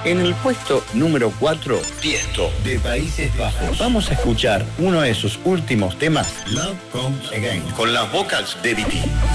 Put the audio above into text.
En el puesto número 4, Tiesto, de Países Bajos. Vamos a escuchar uno de sus últimos temas, Love Comes Again, con las vocals de BT.